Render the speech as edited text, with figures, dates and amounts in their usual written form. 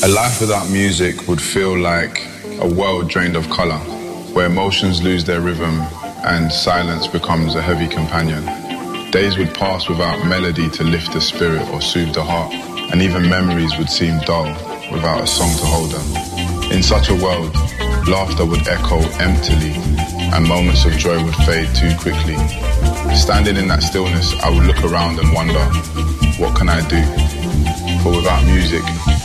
A life without music would feel like a world drained of color, where emotions lose their rhythm and silence becomes a heavy companion. Days would pass without melody to lift the spirit or soothe the heart, and even memories would seem dull without a song to hold them. In such a world, laughter would echo emptily, and moments of joy would fade too quickly. Standing in that stillness, I would look around and wonder, what can I do? For without music,